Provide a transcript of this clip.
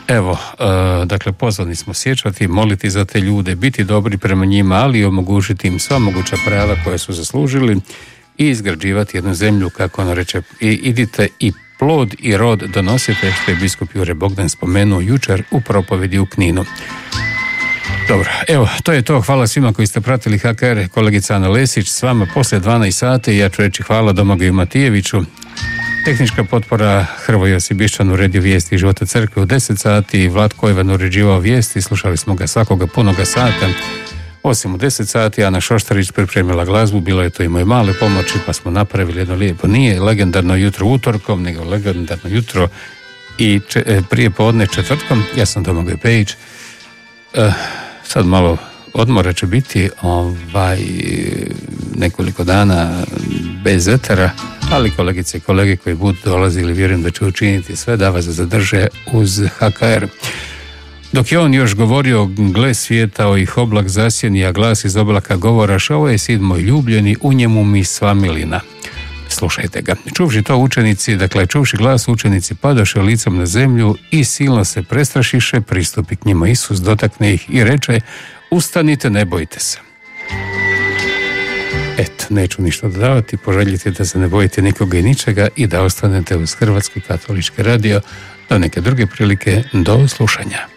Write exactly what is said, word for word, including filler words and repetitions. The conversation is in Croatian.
Evo, e, dakle, pozvani smo sjećati, moliti za te ljude, biti dobri prema njima, ali i omogućiti im sva moguća prava koje su zaslužili i izgrađivati jednu zemlju, kako ono reče, i idite i plod i rod donosite, što je biskup Jure Bogdan spomenuo jučer u propovedi u Kninu. Dobro, evo, to je to. Hvala svima koji ste pratili H K R, kolegica Ana Lesić, s vama poslije dvanaest sati. Ja ću reći hvala Domagoju Matijeviću. Tehnička potpora Hrvoju Josibišćanu, uredio vijesti i života crkve u deset sati. Vlatko Ivan uređivao vijesti, slušali smo ga svakoga punoga sata. Osim u deset sati, Ana Šoštarić pripremila glazbu, bilo je to i moje male pomoći, pa smo napravili jedno lijepo, nije legendarno jutro utorkom, nego legendarno jutro i če, prije podne četvrtkom. Ja sam Domagoj Pejić. E, sad malo odmora će biti, ovaj, nekoliko dana bez etera, ali kolegice i kolege koji budu dolazili, vjerujem da će učiniti sve da vas zadrže uz H K R. Dok je on još govorio, gle svijeta, ih oblak zasjeni, a glas iz oblaka govoraš, ovo je sin moj ljubljeni, u njemu mi sva milina. Slušajte ga. Čuvši to učenici, dakle, čuvši glas učenici padoše licom na zemlju i silno se prestrašiše, pristupi k njima Isus, dotakne ih i reče, ustanite, ne bojte se. Eto, neću ništa dodavati, poželjite da se ne bojite nikoga i ničega i da ostanete uz Hrvatski katolički radio. Do neke druge prilike, do slušanja.